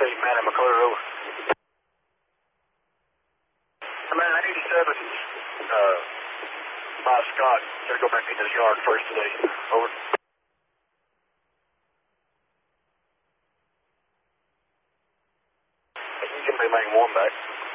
man at McClure, over. Man, 87, Scott. Gotta go back into the yard first today. Over. You can be making one back.